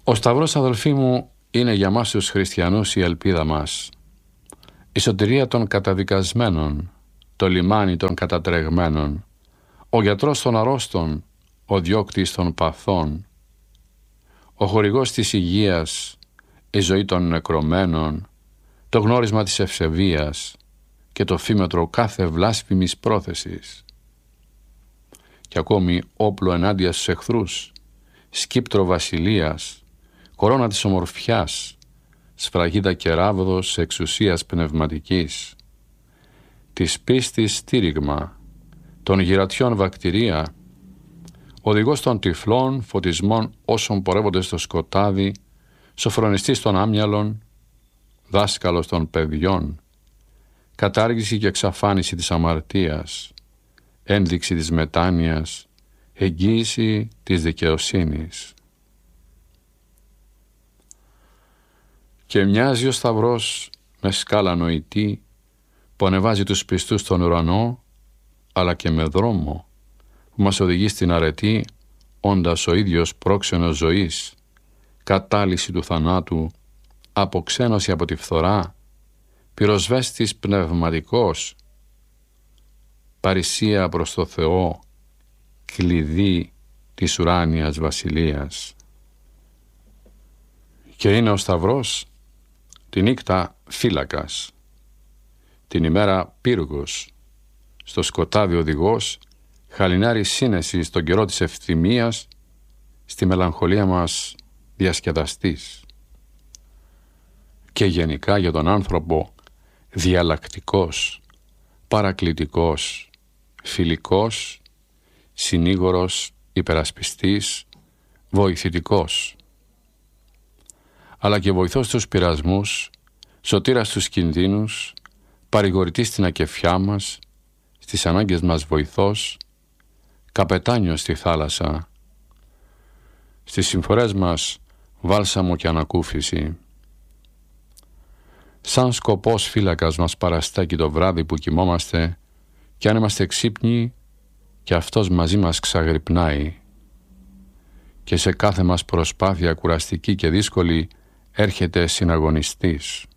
Ο Σταυρός, αδελφοί μου, είναι για μας τους χριστιανούς η ελπίδα μας, η σωτηρία των καταδικασμένων, το λιμάνι των κατατρεγμένων, ο γιατρός των αρρώστων, ο διώκτης των παθών, ο χορηγός της υγείας, η ζωή των νεκρωμένων, το γνώρισμα της ευσεβίας και το φήμετρο κάθε βλάσφημης πρόθεσης. Και ακόμη όπλο ενάντια στους εχθρούς, σκύπτρο βασιλείας, κορώνα της ομορφιάς, σφραγίδα και ράβδος εξουσίας πνευματικής, της πίστης στήριγμα, των γυρατιών βακτηρία, οδηγός των τυφλών, φωτισμών όσων πορεύονται στο σκοτάδι, σοφρονιστής των άμυαλων, δάσκαλος των παιδιών, κατάργηση και εξαφάνιση της αμαρτίας, ένδειξη της μετάνοιας, εγγύηση της δικαιοσύνης. Και μοιάζει ο Σταυρός με σκάλα νοητή που ανεβάζει τους πιστούς στον ουρανό, αλλά και με δρόμο που μας οδηγεί στην αρετή, όντας ο ίδιος πρόξενος ζωής, κατάλυση του θανάτου, αποξένωση από τη φθορά, πυροσβέστης πνευματικός, παρησία προς το Θεό, κλειδί της ουράνιας βασιλείας. Και είναι ο Σταυρός τη νύχτα φύλακας, την ημέρα πύργος, στο σκοτάδι οδηγός, χαλινάρη σύνεση στον καιρό της ευθυμίας, στη μελαγχολία μας διασκεδαστής. Και γενικά για τον άνθρωπο διαλλακτικός, παρακλητικός, φιλικός, συνήγορος, υπερασπιστής, βοηθητικός, αλλά και βοηθός στους πειρασμούς, σωτήρας στους κινδύνους, παρηγορητής στην ακεφιά μας, στις ανάγκες μας βοηθός, καπετάνιος στη θάλασσα, στις συμφορές μας βάλσαμο και ανακούφιση. Σαν σκοπός φύλακας μας παραστέκει το βράδυ που κοιμόμαστε, και αν είμαστε ξύπνοι, και αυτός μαζί μας ξαγρυπνάει. Και σε κάθε μας προσπάθεια κουραστική και δύσκολη έρχεται συναγωνιστής.